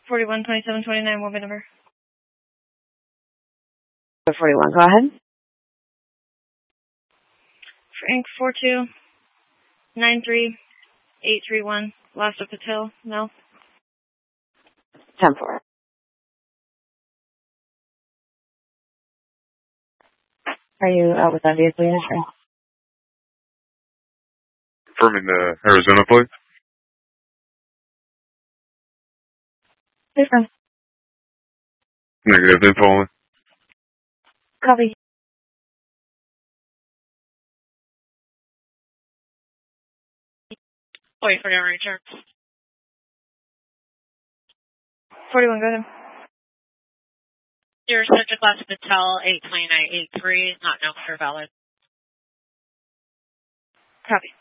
412729, what number? 41, go ahead. Frank 4293831, last of Patel, no. 10-4. Are you out with that vehicle yet? Confirming the Arizona plate. Different. Negative, info only. Copy. Wait for your return. 41, go ahead. Your subject class Patel 82983, not known for valid. Copy.